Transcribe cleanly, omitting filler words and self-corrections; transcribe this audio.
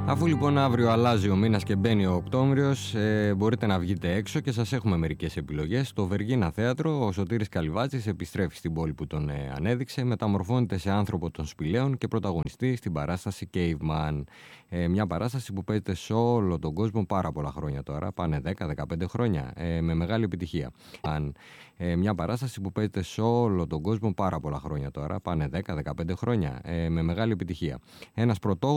Αφού λοιπόν αύριο αλλάζει ο μήνας και μπαίνει ο Οκτώβριος, μπορείτε να βγείτε έξω και σας έχουμε μερικές επιλογές. Στο Βεργίνα Θέατρο, ο Σωτήρης Καλυβάτσης επιστρέφει στην πόλη που τον ανέδειξε, μεταμορφώνεται σε άνθρωπο των σπηλαίων και πρωταγωνιστή στην παράσταση Caveman. Μια παράσταση που παίζεται σε όλο τον κόσμο πάρα πολλά χρόνια τώρα, πάνε 10-15 χρόνια, με μεγάλη επιτυχία. Μια παράσταση που παίζεται σε όλο τον κόσμο πάρα πολλά χρόνια τώρα, πάνε 10-15 χρόνια, με μεγάλη επιτυχία. Ένας πρωτόγονος